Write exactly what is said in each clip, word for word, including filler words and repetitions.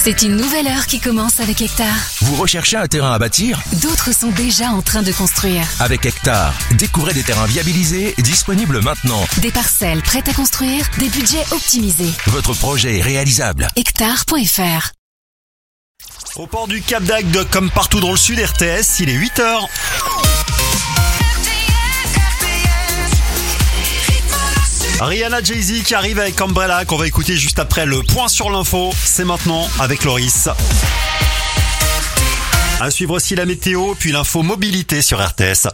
C'est une nouvelle heure qui commence avec Hectare. Vous recherchez un terrain à bâtir ? D'autres sont déjà en train de construire. Avec Hectare, découvrez des terrains viabilisés, disponibles maintenant. Des parcelles prêtes à construire, des budgets optimisés. Votre projet est réalisable. Hectare point F R. Au port du Cap d'Agde, comme partout dans le sud, R T S, il est huit heures. Rihanna, Jay-Z qui arrive avec Umbrella, qu'on va écouter juste après le point sur l'info. C'est maintenant avec Loris. À suivre aussi la météo, puis l'info mobilité sur R T S.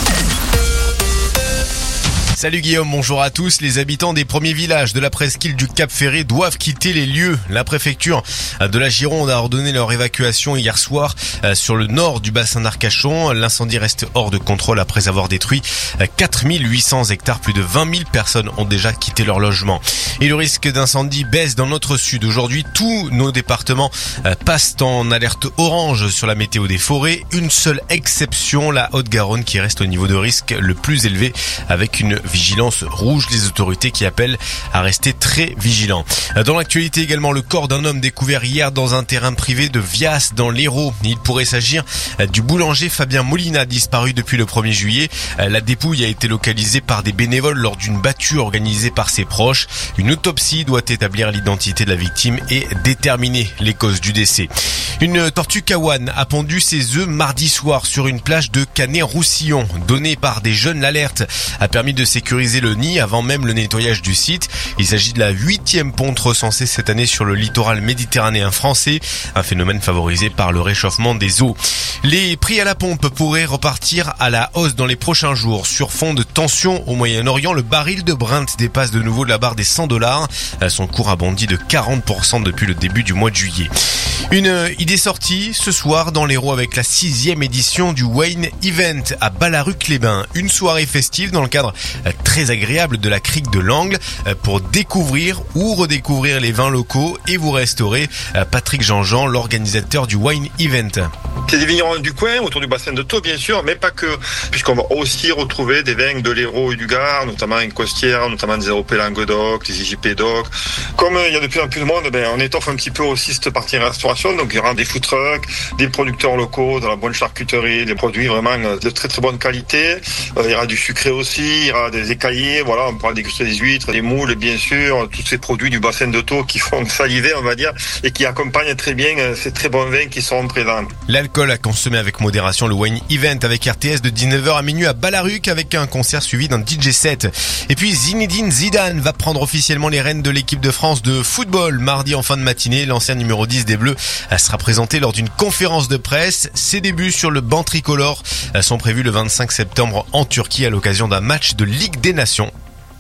Salut Guillaume, bonjour à tous. Les habitants des premiers villages de la presqu'île du Cap Ferré doivent quitter les lieux. La préfecture de la Gironde a ordonné leur évacuation hier soir sur le nord du bassin d'Arcachon. L'incendie reste hors de contrôle après avoir détruit quatre mille huit cents hectares. Plus de vingt mille personnes ont déjà quitté leur logement. Et le risque d'incendie baisse dans notre sud. Aujourd'hui, tous nos départements passent en alerte orange sur la météo des forêts. Une seule exception, la Haute-Garonne, qui reste au niveau de risque le plus élevé avec une vigilance rouge, les autorités qui appellent à rester très vigilants. Dans l'actualité également, le corps d'un homme découvert hier dans un terrain privé de Vias dans l'Hérault. Il pourrait s'agir du boulanger Fabien Molina, disparu depuis le premier juillet. La dépouille a été localisée par des bénévoles lors d'une battue organisée par ses proches. Une autopsie doit établir l'identité de la victime et déterminer les causes du décès. Une tortue kawan a pondu ses œufs mardi soir sur une plage de Canet-Roussillon. Donnée par des jeunes, l'alerte a permis de sécuriser le nid avant même le nettoyage du site. Il s'agit de la huitième ponte recensée cette année sur le littoral méditerranéen français, un phénomène favorisé par le réchauffement des eaux. Les prix à la pompe pourraient repartir à la hausse dans les prochains jours. Sur fond de tension au Moyen-Orient, le baril de Brent dépasse de nouveau la barre des cent dollars. Son cours a bondi de quarante pour cent depuis le début du mois de juillet. Une idée sortie ce soir dans l'Hérault avec la sixième édition du Wine Event à Ballaruc-les-Bains. Une soirée festive dans le cadre très agréable de la crique de l'Angle pour découvrir ou redécouvrir les vins locaux et vous restaurer. Patrick Jean-Jean, l'organisateur du Wine Event. C'est des vignerons du coin, autour du bassin de Thau, bien sûr, mais pas que, puisqu'on va aussi retrouver des vins de l'Hérault et du Gard, notamment une Costière, notamment des Européens Languedoc, des I J P Doc. Comme il y a de plus en plus de monde, ben, on étoffe un petit peu aussi cette partie restauration, donc il y aura des food trucks, des producteurs locaux, de la bonne charcuterie, des produits vraiment de très très bonne qualité. Euh, il y aura du sucré aussi, il y aura des écaillés, voilà, on pourra déguster des huîtres, des moules, bien sûr, tous ces produits du bassin de Thau qui font saliver, on va dire, et qui accompagnent très bien ces très bons vins qui seront présents. L'alcool à consommer avec modération, le Wine Event avec R T S de dix-neuf heures à minuit à Ballaruc avec un concert suivi d'un D J set. Et puis Zinedine Zidane va prendre officiellement les rênes de l'équipe de France de football. Mardi en fin de matinée, l'ancien numéro dix des Bleus sera présenté lors d'une conférence de presse. Ses débuts sur le banc tricolore sont prévus le vingt-cinq septembre en Turquie à l'occasion d'un match de Ligue des Nations.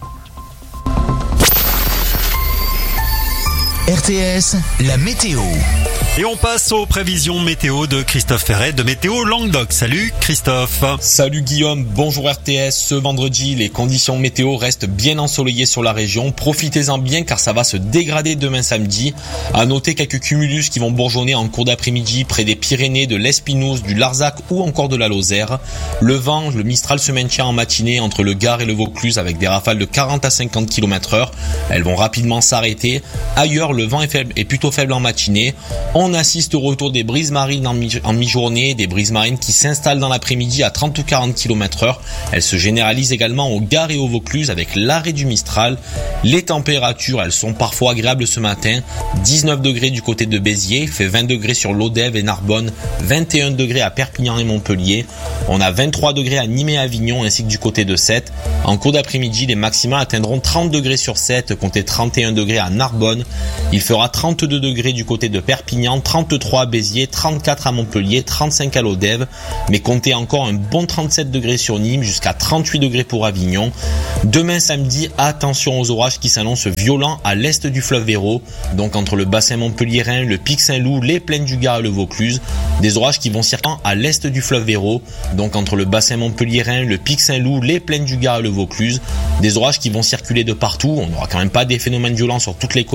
R T S, la météo. Et on passe aux prévisions météo de Christophe Ferret de Météo Languedoc. Salut Christophe. Salut Guillaume, bonjour R T S. Ce vendredi, les conditions météo restent bien ensoleillées sur la région. Profitez-en bien car ça va se dégrader demain samedi. À noter quelques cumulus qui vont bourgeonner en cours d'après-midi près des Pyrénées, de l'Espinouse, du Larzac ou encore de la Lozère. Le vent, le Mistral se maintient en matinée entre le Gard et le Vaucluse avec des rafales de quarante à cinquante kilomètres heure. Elles vont rapidement s'arrêter. Ailleurs, le vent est, faible, est plutôt faible en matinée. On assiste au retour des brises marines en, mi- en mi-journée, des brises marines qui s'installent dans l'après-midi à trente ou quarante kilomètres heure. Elles se généralisent également au Gard et au Vaucluse avec l'arrêt du Mistral. Les températures, elles sont parfois agréables ce matin. dix-neuf degrés du côté de Béziers, il fait vingt degrés sur l'Odève et Narbonne, vingt et un degrés à Perpignan et Montpellier. On a vingt-trois degrés à Nîmes et Avignon ainsi que du côté de Sète. En cours d'après-midi, les maximales atteindront trente degrés sur Sète, comptez trente et un degrés à Narbonne. Il fera trente-deux degrés du côté de Perpignan, trente-trois à Béziers, trente-quatre à Montpellier, trente-cinq à l'Odève, mais comptez encore un bon trente-sept degrés sur Nîmes jusqu'à trente-huit degrés pour Avignon. Demain samedi, attention aux orages qui s'annoncent violents à l'est du fleuve Hérault, donc entre le bassin montpelliérain, le pic Saint-Loup, les plaines du Gard et le Vaucluse. Des orages qui vont circuler à l'est du fleuve Hérault, donc entre le bassin montpelliérain, le pic Saint-Loup, les plaines du Gard et le Vaucluse. Des orages qui vont circuler de partout, on n'aura quand même pas des phénomènes violents sur toutes les côtes.